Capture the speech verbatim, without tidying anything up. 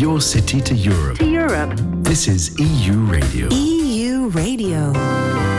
your city to Europe. To Europe. This is E U Radio. E U Radio.